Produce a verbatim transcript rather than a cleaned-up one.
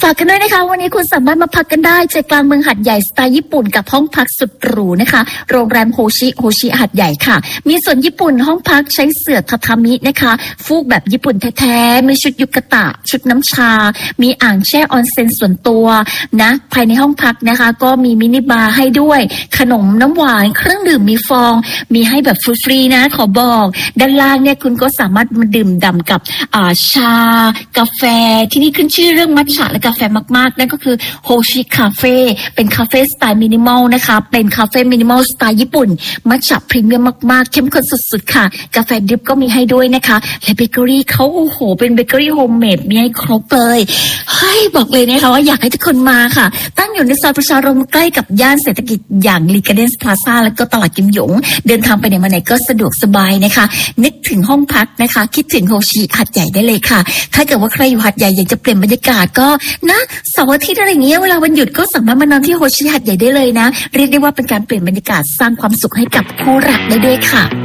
ฝากกันด้วยนะคะวันนี้คุณสามารถมาพักกันได้ใจกลางเมืองหัดใหญ่สไตล์ญี่ปุ่นกับห้องพักสุดหรูนะคะโรงแรมโฮชิโฮชิหัดใหญ่ค่ะมีส่วนญี่ปุ่นห้องพักใช้เสื่อทาทามินะคะฟูกแบบญี่ปุ่นแท้ๆมีชุดยุกตะชุดน้ำชามีอ่างแช่ออนเซ็นส่วนตัวนะภายในห้องพักนะคะก็มีมินิบาร์ให้ด้วยขนมน้ำหวานเครื่องดื่มมีฟองมีให้แบบฟรีๆนะขอบอกด้านล่างเนี่ยคุณก็สามารถมาดื่มด่ำกับอ่าชากาแฟที่นี่ขึ้นชื่อเรื่องมัทฉะและกาแฟมากๆนั่นก็คือโฮชิคาเฟ่เป็นคาเฟ่สไตล์มินิมอลนะคะเป็นคาเฟ่มินิมอลสไตล์ญี่ปุ่นมัทฉะพรีเมียมมากๆเข้มข้นสุดๆค่ะกาแฟดริปก็มีให้ด้วยนะคะและเบเกอรี่เขาโอ้โหเป็นเบเกอรี่โฮมเมดมีให้ครบเลยเฮ้ยบอกเลยนะคะว่าอยากให้ทุกคนมาค่ะตั้งอยู่ในซอยประชารมใกล้กับย่านเศรษฐกิจอย่างลีกาเดนส์พลาซ่าและก็ตลาดกิมหยงเดินทางไปไหนมาไหนก็สะดวกสบายนะคะนึกถึงห้องพักนะคะคิดถึงโฮชิหัดใหญ่ได้เลยค่ะถ้าเกิดว่าใครอยู่หัดใหญ่อยากจะเปลี่ยนบรรยากาศก็นะเสาร์อาทิตย์อะไรเงี้ยเวลาวันหยุดก็สามารถมานอนที่โฮชิหัดใหญ่ได้เลยนะเรียกได้ว่าเป็นการเปลี่ยนบรรยากาศสร้างความสุขให้กับคู่รักได้ด้วยค่ะ